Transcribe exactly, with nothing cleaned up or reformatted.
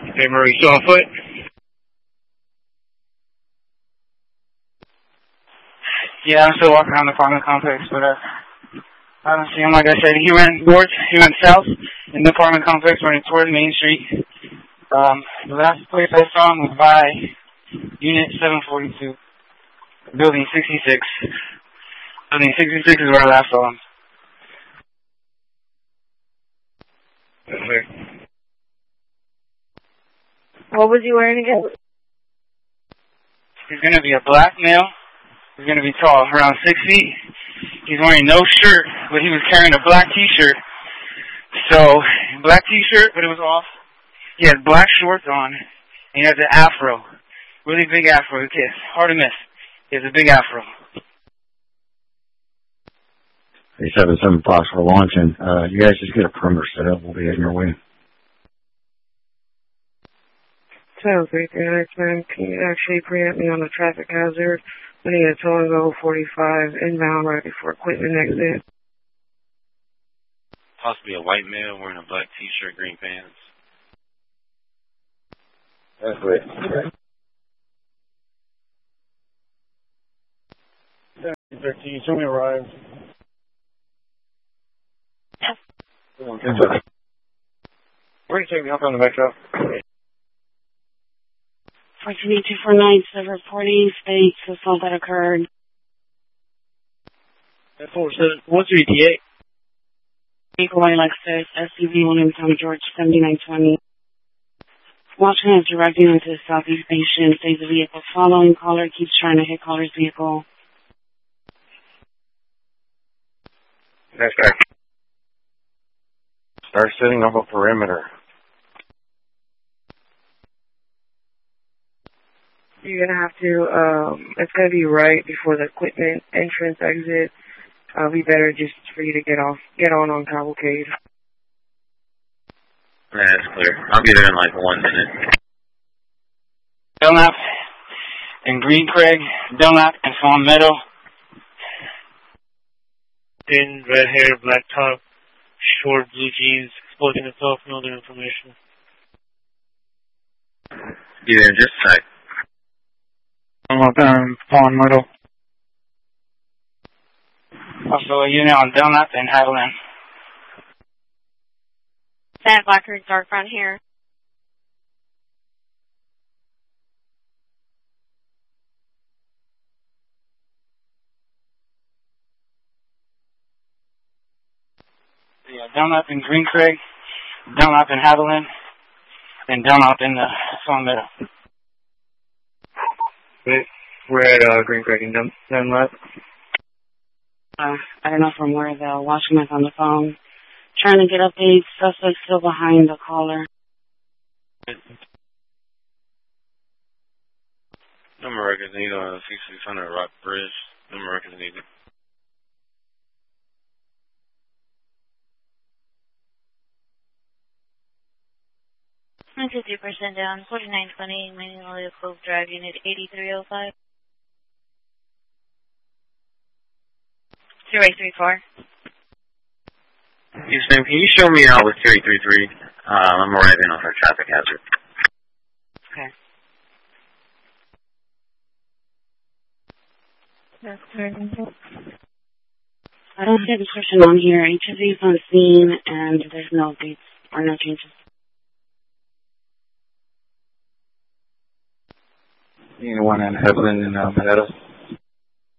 Hey, Murray, still on foot? Yeah, I'm still walking around the apartment complex, but uh, I don't see him. Like I said, he went north, he went south in the apartment complex, running towards Main Street. Um, the last place I saw him was by Unit seven forty-two, Building sixty-six. Building sixty-six is where I last saw him. Okay. What was he wearing again? He's going to be a black male. He's going to be tall, around six feet. He's wearing no shirt, but he was carrying a black T-shirt. So, black T-shirt, but it was off. He had black shorts on, and he has an afro. Really big afro. It's hard to miss. He has a big afro. Hey, seven seven Fox for launching. Uh, you guys just get a perimeter set up. We'll be heading your way. So, three three nine, man, can you actually preempt me on the traffic hazard? We need a Toledo forty-five inbound right before equipment exit. Possibly a white male wearing a black T-shirt, green pants. That's great. Okay. thirteen, show me a ride. Where are you taking me up on the metro? fourteen eight two four nine, the reporting states assault that occurred. four seven one three T eight. Vehicle by Lexus, S U V, one in Tom George, seventy-nine twenty. Watchman is directing into the southeast station, stays the vehicle following. Caller keeps trying to hit caller's vehicle. That's back. Start setting up a perimeter. You're going to have to, um, it's going to be right before the equipment entrance exit. Uh, it'll be better just for you to get off, get on on Cavalcade. Yeah, that's clear. I'll be there in like one minute. Belknap and Green Craig, Belknap and Fawn Meadow. Thin, red hair, black top, short blue jeans, exposing himself, no other information. Be there in just a sec. Um, Fawn Meadow. Also a unit on Belknap and Haviland. Santa Blackard, dark front here. Yeah, Belknap and Green Craig, Belknap and Haviland, and Belknap in the Fawn Meadow. Wait, we're at uh, Green Craig and Dunlap. Uh, I don't know from where the watchman is on the phone. Trying to get updates. Suspect still behind the caller. Number records need on sixty-six hundred Rock Bridge. Number records needed. fifty percent down, forty-nine twenty, manually Clove Drive, unit eighty-three oh five. zero eight three four. Yes, ma'am. Can you show me out with two eight three three? Um, I'm arriving off our traffic hazard. Okay. I don't see a description on here. Each of these on scene, and there's no updates or no changes. Anyone in Haviland and uh, Meadow?